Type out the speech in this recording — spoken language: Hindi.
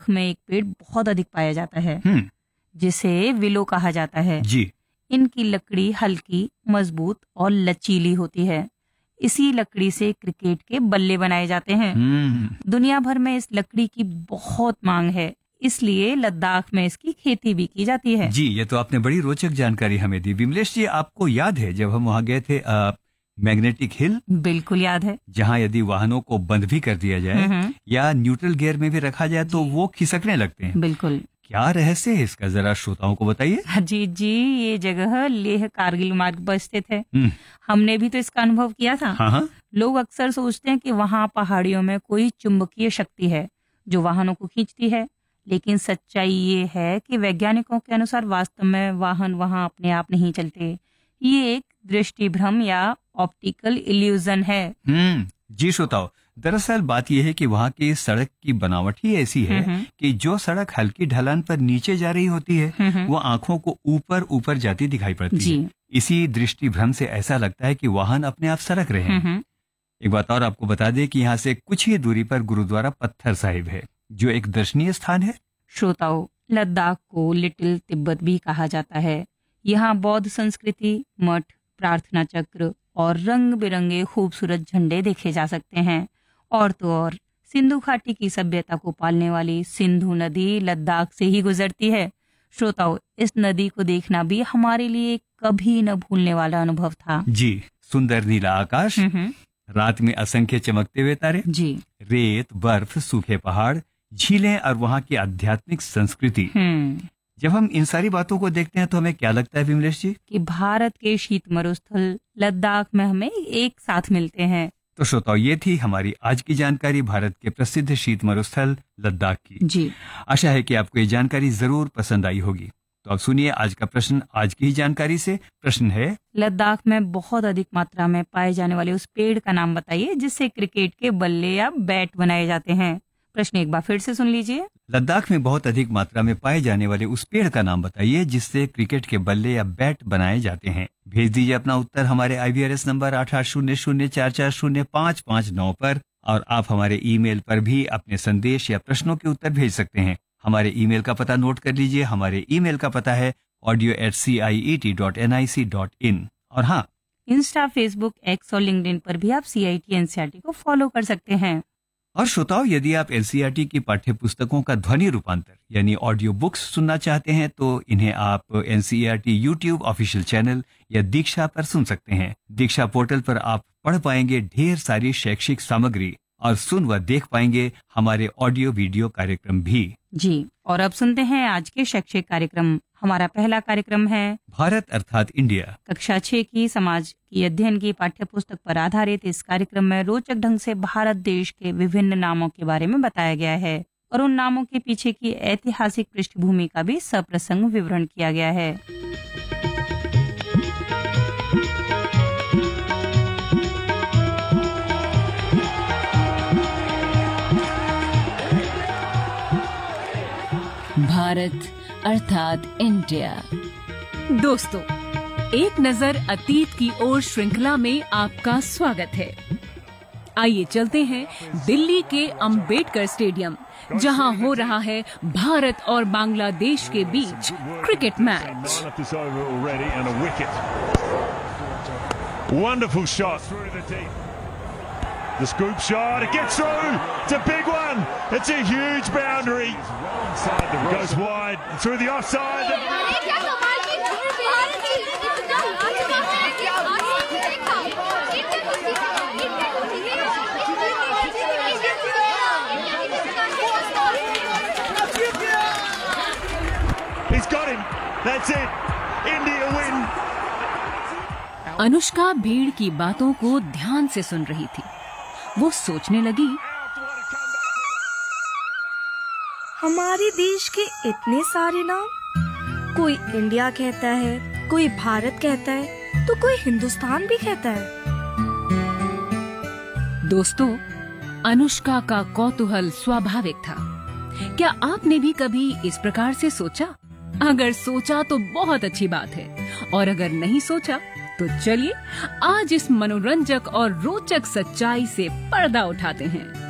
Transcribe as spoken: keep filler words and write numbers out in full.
लद्दाख में एक पेड़ बहुत अधिक पाया जाता है हम्म जिसे विलो कहा जाता है। जी। इनकी लकड़ी हल्की, मजबूत और लचीली होती है। इसी लकड़ी से क्रिकेट के बल्ले बनाए जाते हैं। हम्म दुनिया भर में इस लकड़ी की बहुत मांग है, इसलिए लद्दाख में इसकी खेती भी की जाती है। जी, ये तो आपने बड़ी रोचक जानकारी हमें दी। विमलेश जी, आपको याद है जब हम वहाँ गए थे मैग्नेटिक हिल? बिल्कुल याद है। जहाँ यदि वाहनों को बंद भी कर दिया जाए या न्यूट्रल गियर में भी रखा जाए तो वो खिसकने लगते हैं। बिल्कुल। क्या रहस्य है इसका, जरा श्रोताओं को बताइए। जी जी, ये जगह लेह कारगिल मार्ग पर स्थित है। हमने भी तो इसका अनुभव किया था। हाँ हाँ। लोग अक्सर सोचते हैं कि वहाँ पहाड़ियों में कोई चुंबकीय शक्ति है जो वाहनों को खींचती है, लेकिन सच्चाई ये है कि वैज्ञानिकों के अनुसार वास्तव में वाहन वहाँ अपने आप नहीं चलते। ये एक दृष्टि भ्रम या ऑप्टिकल इल्यूजन है। हम्म जी श्रोताओ, दरअसल बात यह है कि वहाँ की सड़क की बनावट ही ऐसी है कि जो सड़क हल्की ढलान पर नीचे जा रही होती है वो आंखों को ऊपर ऊपर जाती दिखाई पड़ती है। इसी दृष्टि भ्रम से ऐसा लगता है कि वाहन अपने आप सरक रहे हैं। एक बात और आपको बता दें कि यहाँ से कुछ ही दूरी पर गुरुद्वारा पत्थर साहिब है, जो एक दर्शनीय स्थान है। श्रोताओ, लद्दाख को लिटिल तिब्बत भी कहा जाता है। यहाँ बौद्ध संस्कृति, मठ, प्रार्थना चक्र और रंग बिरंगे खूबसूरत झंडे देखे जा सकते हैं। और तो और सिंधु घाटी की सभ्यता को पालने वाली सिंधु नदी लद्दाख से ही गुजरती है। श्रोताओ, इस नदी को देखना भी हमारे लिए कभी न भूलने वाला अनुभव था। जी, सुंदर नीला आकाश, रात में असंख्य चमकते हुए तारे, जी, रेत, बर्फ, सूखे पहाड़, झीलें और वहाँ की आध्यात्मिक संस्कृति। जब हम इन सारी बातों को देखते हैं तो हमें क्या लगता है विमलेश जी? कि भारत के शीत मरुस्थल लद्दाख में हमें एक साथ मिलते हैं। तो श्रोताओ, ये थी हमारी आज की जानकारी भारत के प्रसिद्ध शीत मरुस्थल लद्दाख की। जी, आशा है कि आपको ये जानकारी जरूर पसंद आई होगी। तो अब सुनिए आज का प्रश्न आज की ही जानकारी से। प्रश्न है, लद्दाख में बहुत अधिक मात्रा में पाए जाने वाले उस पेड़ का नाम बताइए जिससे क्रिकेट के बल्ले या बैट बनाए जाते हैं। प्रश्न एक बार फिर से सुन लीजिए। लद्दाख में बहुत अधिक मात्रा में पाए जाने वाले उस पेड़ का नाम बताइए जिससे क्रिकेट के बल्ले या बैट बनाए जाते हैं। भेज दीजिए अपना उत्तर हमारे आई वी आर एस नंबर आठ आठ शून्य शून्य चार चार शून्य पाँच पाँच नौ पर, और आप हमारे ईमेल पर भी अपने संदेश या प्रश्नों के उत्तर भेज सकते हैं। हमारे ईमेल का पता नोट कर लीजिए। हमारे ईमेल का पता है audio eight C I E T dot N I C dot in. और हाँ, इंस्टा, फेसबुक, एक्स और लिंक्डइन पर भी आप सी I T N C R T को फॉलो कर सकते हैं। और श्रोताओ, यदि आप N C E R T की पाठ्य पुस्तकों का ध्वनि रूपांतर यानी ऑडियो बुक्स सुनना चाहते हैं तो इन्हें आप N C E R T YouTube official channel या दीक्षा पर सुन सकते हैं। दीक्षा पोर्टल पर आप पढ़ पाएंगे ढेर सारी शैक्षिक सामग्री और सुन व देख पाएंगे हमारे ऑडियो वीडियो कार्यक्रम भी। जी, और अब सुनते हैं आज के शैक्षिक कार्यक्रम। हमारा पहला कार्यक्रम है भारत अर्थात इंडिया। कक्षा छह की समाज की अध्ययन की पाठ्य पुस्तक पर आधारित इस कार्यक्रम में रोचक ढंग से भारत देश के विभिन्न नामों के बारे में बताया गया है और उन नामों के पीछे की ऐतिहासिक पृष्ठभूमि का भी सप्रसंग विवरण किया गया है। भारत अर्थात इंडिया। दोस्तों, एक नजर अतीत की ओर श्रृंखला में आपका स्वागत है। आइए चलते हैं दिल्ली के अंबेडकर स्टेडियम, जहां हो रहा है भारत और बांग्लादेश के बीच cricket match. Wonderful shot through the deep. The scoop shot, it gets through. It's a big one. It's a huge boundary. It goes wide through the offside. He's got him. That's it. India win. Anushka भीड़ की बातों को ध्यान से सुन रही थी। वो सोचने लगी, हमारे देश के इतने सारे नाम, कोई इंडिया कहता है, कोई भारत कहता है, तो कोई हिंदुस्तान भी कहता है। दोस्तों, अनुष्का का कौतूहल स्वाभाविक था। क्या आपने भी कभी इस प्रकार से सोचा? अगर सोचा तो बहुत अच्छी बात है, और अगर नहीं सोचा तो चलिए आज इस मनोरंजक और रोचक सच्चाई से पर्दा उठाते हैं।